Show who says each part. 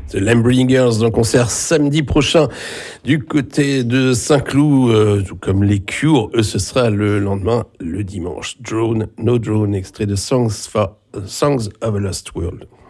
Speaker 1: The Lambringers en concert samedi prochain du côté de Saint-Cloud, tout comme les Cure. Eux, ce sera le lendemain, le dimanche. Drone, No Drone, extrait de Songs of a Lost World.